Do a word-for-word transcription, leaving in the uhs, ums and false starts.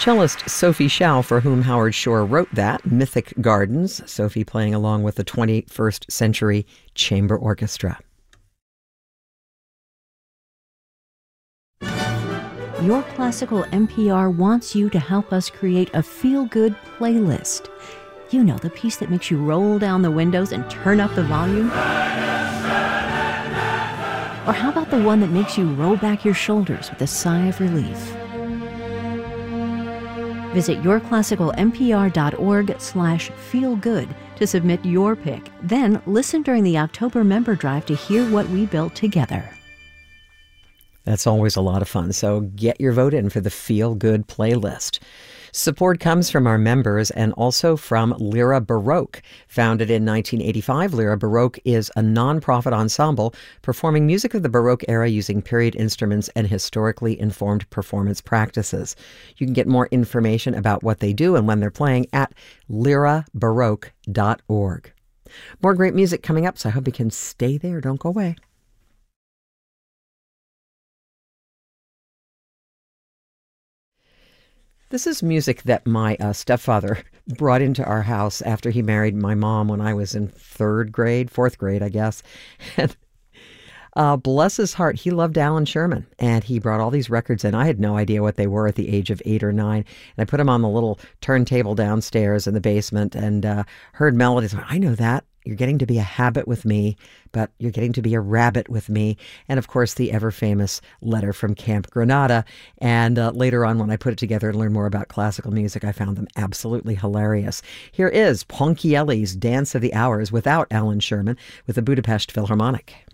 Cellist Sophie Shao, for whom Howard Shore wrote that, Mythic Gardens. Sophie playing along with the twenty-first Century Chamber Orchestra. Your Classical N P R wants you to help us create a feel-good playlist. You know, the piece that makes you roll down the windows and turn up the volume? Or how about the one that makes you roll back your shoulders with a sigh of relief? Visit yourclassicalnpr.org slash feelgood to submit your pick. Then listen during the October member drive to hear what we built together. That's always a lot of fun, so get your vote in for the Feel Good playlist. Support comes from our members and also from Lyra Baroque. Founded in nineteen eighty-five, Lyra Baroque is a nonprofit ensemble performing music of the Baroque era using period instruments and historically informed performance practices. You can get more information about what they do and when they're playing at lyra baroque dot org. More great music coming up, so I hope you can stay there. Don't go away. This is music that my uh, stepfather brought into our house after he married my mom when I was in third grade, fourth grade, I guess. And uh, bless his heart, he loved Alan Sherman, and he brought all these records in. I had no idea what they were at the age of eight or nine, and I put them on the little turntable downstairs in the basement and uh, heard melodies. I know that. You're getting to be a habit with me, but you're getting to be a rabbit with me. And of course, the ever famous Letter from Camp Granada. And uh, later on, when I put it together and learned more about classical music, I found them absolutely hilarious. Here is Ponchielli's Dance of the Hours without Alan Sherman with the Budapest Philharmonic.